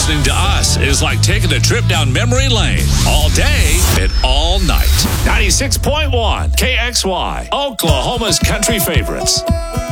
Listening to us is like taking a trip down memory lane all day and all night. 96.1 KXY, Oklahoma's country favorites.